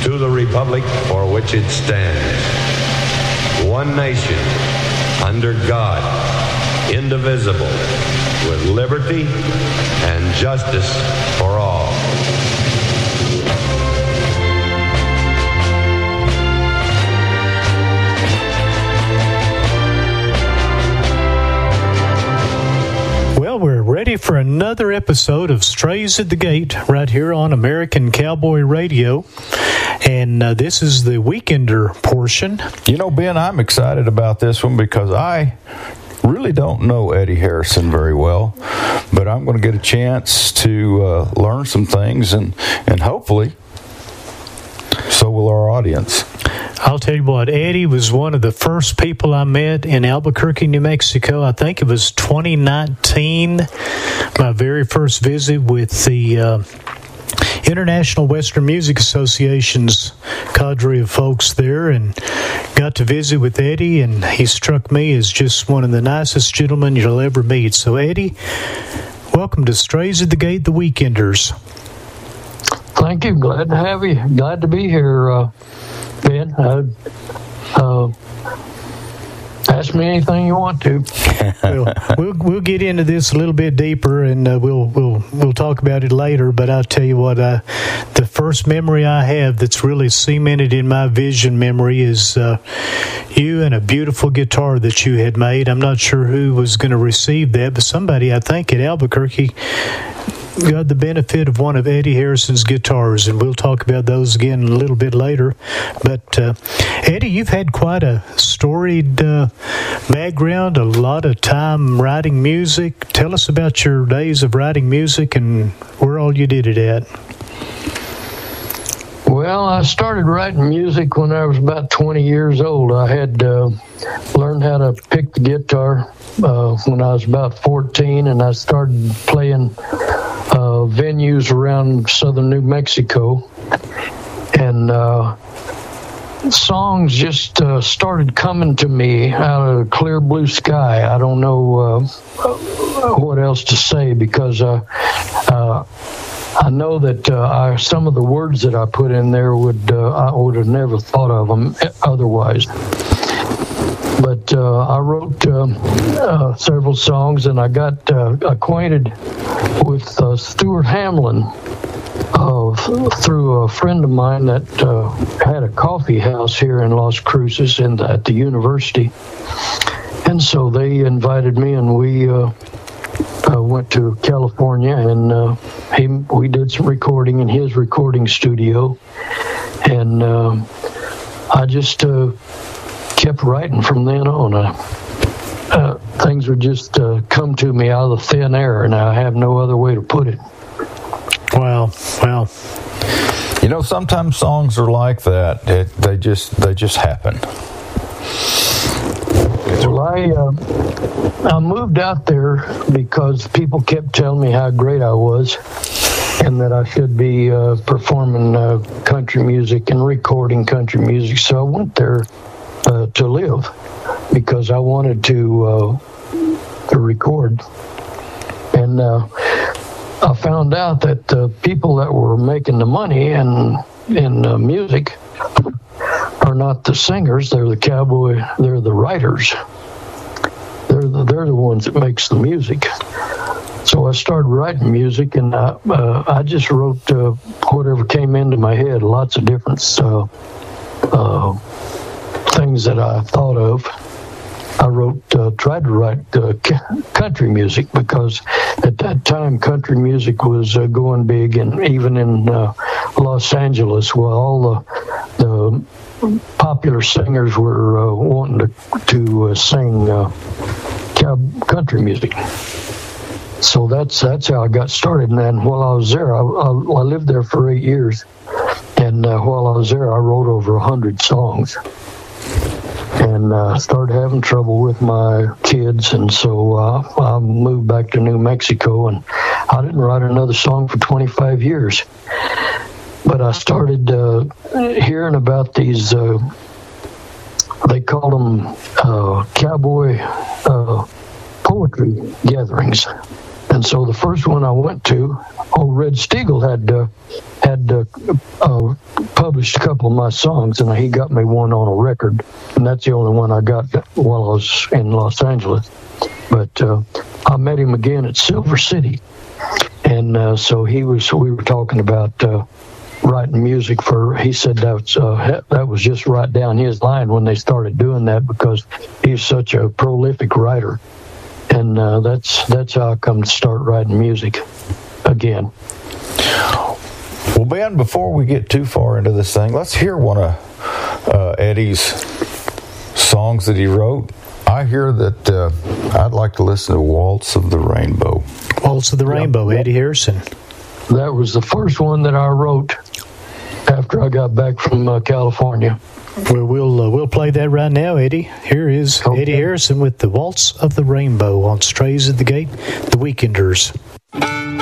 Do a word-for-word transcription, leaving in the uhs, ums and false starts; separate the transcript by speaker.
Speaker 1: to the republic for which it stands, one nation, under God, indivisible, with liberty and justice for all.
Speaker 2: Well, we're ready for another episode of Strays at the Gate right here on American Cowboy Radio. And uh, this is the Weekender portion.
Speaker 3: You know, Ben, I'm excited about this one because I really don't know Eddie Harrison very well, but I'm going to get a chance to uh, learn some things, and, and hopefully so will our audience.
Speaker 2: I'll tell you what, Eddie was one of the first people I met in Albuquerque, New Mexico. I think it was twenty nineteen, my very first visit with the uh, International Western Music Association's cadre of folks there, and got to visit with Eddie, and he struck me as just one of the nicest gentlemen you'll ever meet. So, Eddie, welcome to Strays at the Gate, the Weekenders.
Speaker 4: Thank you. Glad to have you. Glad to be here, uh, Ben. Uh, uh, ask me anything you want to.
Speaker 2: well, we'll we'll get into this a little bit deeper, and uh, we'll we'll we'll talk about it later. But I'll tell you what, uh, the first memory I have that's really cemented in my vision memory is uh, you and a beautiful guitar that you had made. I'm not sure who was going to receive that, but somebody, I think, at Albuquerque got the benefit of one of Eddie Harrison's guitars, and we'll talk about those again a little bit later. But uh, Eddie, you've had quite a storied uh, background, a lot of time writing music. Tell us about your days of writing music and where all you did it at.
Speaker 4: Well, I started writing music when I was about twenty years old. I had uh, learned how to pick the guitar uh, when I was about fourteen, and I started playing uh, venues around southern New Mexico. And uh, songs just uh, started coming to me out of clear blue sky. I don't know uh, what else to say, because uh, uh, I know that uh, I, some of the words that I put in there would uh, I would have never thought of them otherwise. But uh, I wrote uh, uh, several songs, and I got uh, acquainted with uh, Stuart Hamlin uh, through a friend of mine that uh, had a coffee house here in Las Cruces in the, at the university. And so they invited me, and we uh, uh, went to California, and uh, he, we did some recording in his recording studio. And uh, I just uh, kept writing from then on. Uh, uh, things would just uh, come to me out of the thin air, and I have no other way to put it.
Speaker 2: Wow, wow.
Speaker 3: You know, sometimes songs are like that. It, they just they just happen.
Speaker 4: Well, I uh, I moved out there because people kept telling me how great I was, and that I should be uh, performing uh, country music and recording country music. So I went there uh, to live because I wanted to uh, to record, and uh, I found out that the people that were making the money in in uh, music are not the singers; they're the cowboy, they're the writers. They're the, they're the ones that makes the music. So I started writing music, and I, uh, I just wrote uh, whatever came into my head, lots of different uh, uh, things that I thought of. I wrote, uh, tried to write uh, country music, because at that time country music was uh, going big, and even in uh, Los Angeles, well, all the, the popular singers were uh, wanting to, to uh, sing uh, country music. So that's that's how I got started. And then while I was there, I, I, I lived there for eight years. And uh, while I was there, I wrote over a hundred songs. And uh, started having trouble with my kids. And so uh, I moved back to New Mexico. And I didn't write another song for twenty-five years. But I started uh, hearing about these, uh, they call them uh, cowboy uh, poetry gatherings. And so the first one I went to, old Red Stiegel had uh, had uh, uh, published a couple of my songs, and he got me one on a record, and that's the only one I got while I was in Los Angeles. But uh, I met him again at Silver City, and uh, so he was. We were talking about uh, writing music for. He said that was, uh, that was just right down his line when they started doing that, because he's such a prolific writer, and uh, that's that's how I come to start writing music again.
Speaker 3: Well, Ben, before we get too far into this thing, let's hear one of uh, Eddie's songs that he wrote. I hear that uh, I'd like to listen to Waltz of the Rainbow.
Speaker 2: Waltz of the Rainbow, yep. Eddie Harrison.
Speaker 4: That was the first one that I wrote after I got back from uh, California.
Speaker 2: Well, we'll uh, we'll play that right now, Eddie. Here is okay. Eddie Harrison with the Waltz of the Rainbow on Strays at the Gate, The Weekenders.